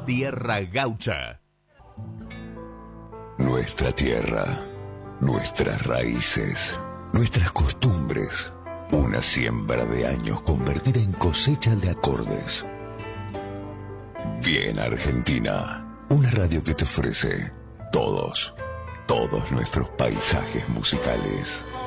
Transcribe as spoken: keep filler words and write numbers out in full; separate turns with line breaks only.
Tierra Gaucha.
Nuestra tierra, nuestras raíces, nuestras costumbres. Una siembra de años convertida en cosecha de acordes. Bien Argentina, una radio que te ofrece todos, todos nuestros paisajes musicales.